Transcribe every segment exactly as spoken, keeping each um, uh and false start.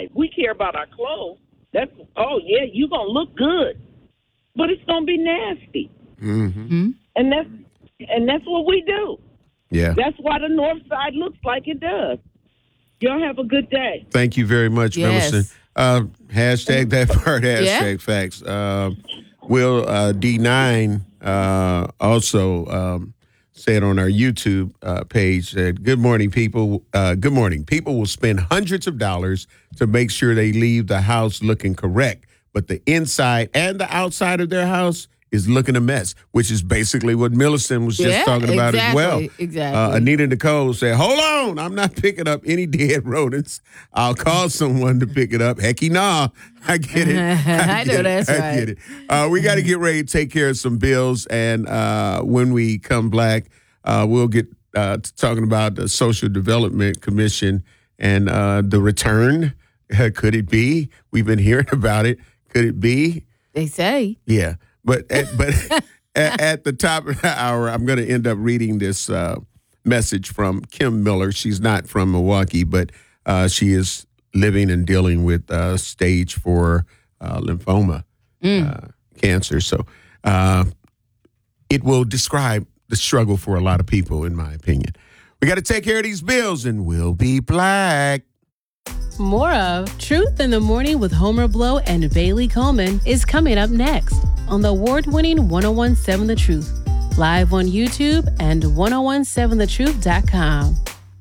inside. We care about our clothes. That's, oh, yeah, you're going to look good. But it's going to be nasty. Mm-hmm. And that's and that's what we do. Yeah. That's why the North Side looks like it does. Y'all have a good day. Thank you very much, Yes. Millicent. Uh, hashtag that part, hashtag Yeah. facts. Uh, Will uh, D nine uh, also um, said on our YouTube uh, page that, good morning, people. Uh, good morning. People will spend hundreds of dollars to make sure they leave the house looking correct, but the inside and the outside of their house is looking a mess, which is basically what Millicent was just Yeah, talking about as well. exactly, exactly. Uh, Anita Nicole said, hold on, I'm not picking up any dead rodents. I'll call someone to pick it up. Hecky nah. I get it. I know get it. that's I right. get it. Uh, we got to get ready to take care of some bills. And uh, when we come back, uh, we'll get uh, to talking about the Social Development Commission and uh, the return. Could it be? We've been hearing about it. Could it be? They say. Yeah. But at, but at, at the top of the hour, I'm going to end up reading this uh, message from Kim Miller. She's not from Milwaukee, but uh, she is living and dealing with uh, stage four uh, lymphoma Mm. uh, cancer. So uh, it will describe the struggle for a lot of people, in my opinion. We got to take care of these bills, and we'll be black. More of Truth in the Morning with Homer Blow and Bailey Coleman is coming up next on the award-winning ten seventeen The Truth, live on YouTube and ten seventeen the truth dot com.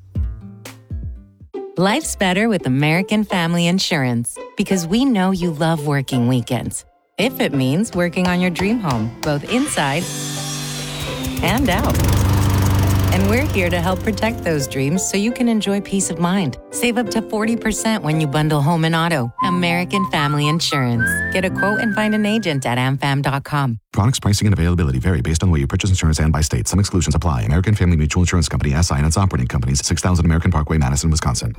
Life's better with American Family Insurance because we know you love working weekends. If it means working on your dream home, both inside and out. And we're here to help protect those dreams so you can enjoy peace of mind. Save up to forty percent when you bundle home and auto. American Family Insurance. Get a quote and find an agent at a m fam dot com. Products, pricing, and availability vary based on the way you purchase insurance and by state. Some exclusions apply. American Family Mutual Insurance Company, S I and its operating companies, six thousand American Parkway, Madison, Wisconsin.